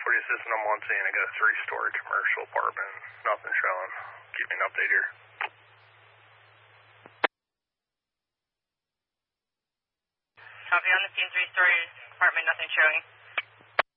340 assistant, I'm on scene. I got a 3-story commercial apartment. Nothing showing. Keep me an update here. Copy on the scene, 3-story apartment, nothing showing.